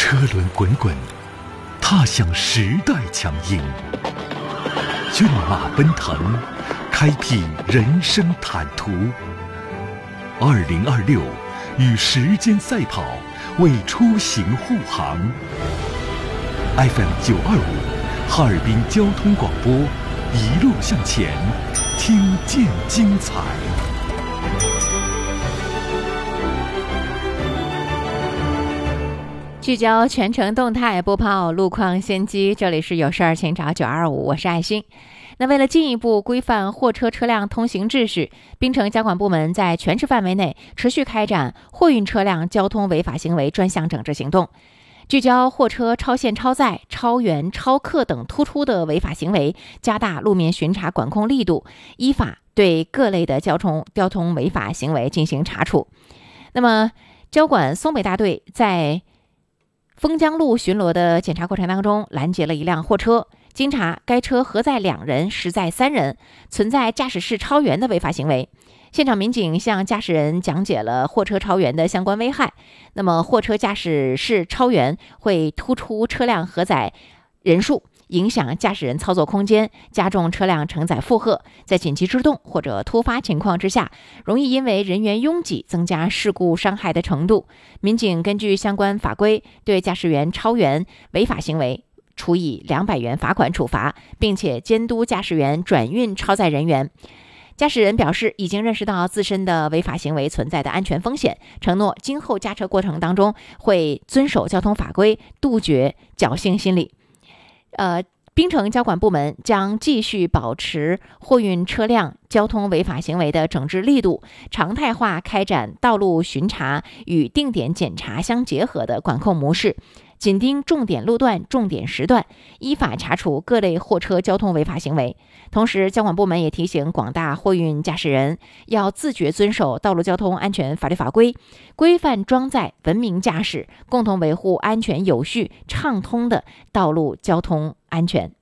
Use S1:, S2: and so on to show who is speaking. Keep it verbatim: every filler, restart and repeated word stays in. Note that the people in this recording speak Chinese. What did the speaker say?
S1: 车轮滚滚，踏向时代强音。骏马奔腾，开辟人生坦途。二零二六，与时间赛跑，为出行护航。F M 九二五，哈尔滨交通广播，一路向前，听见精彩。
S2: 聚焦全程动态，播报路况先机。这里是有事儿请找九二五，我是爱心。那为了进一步规范货车车辆通行秩序，滨城交管部门在全市范围内持续开展货运车辆交通违法行为专项整治行动，聚焦货车超限超载、超员、超客等突出的违法行为，加大路面巡查管控力度，依法对各类的交通交通违法行为进行查处。那么，交管松北大队在枫江路巡逻的检查过程当中，拦截了一辆货车，经查该车合载两人，实载三人，存在驾驶室超员的违法行为。现场民警向驾驶人讲解了货车超员的相关危害。那么，货车驾驶室超员会突出车辆荷载人数，影响驾驶人操作空间，加重车辆承载负荷，在紧急制动或者突发情况之下，容易因为人员拥挤增加事故伤害的程度。民警根据相关法规，对驾驶员超员违法行为处以两百元罚款处罚，并且监督驾驶员转运超载人员。驾驶人表示，已经认识到自身的违法行为存在的安全风险，承诺今后驾车过程当中会遵守交通法规，杜绝侥幸心理。呃，滨城交管部门将继续保持货运车辆交通违法行为的整治力度，常态化开展道路巡查与定点检查相结合的管控模式，紧盯重点路段、重点时段，依法查处各类货车交通违法行为。同时，交管部门也提醒广大货运驾驶人要自觉遵守道路交通安全法律法规，规范装载，文明驾驶，共同维护安全有序、畅通的道路交通安全。